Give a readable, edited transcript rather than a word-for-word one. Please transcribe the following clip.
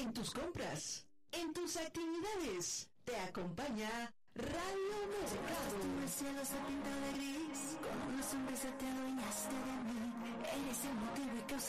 en tus compras, en tus actividades. Te acompaña Radio Mercado. El cielo se pinta de gris, con una sonrisa te adueñaste de mí. Eres el motivo y causa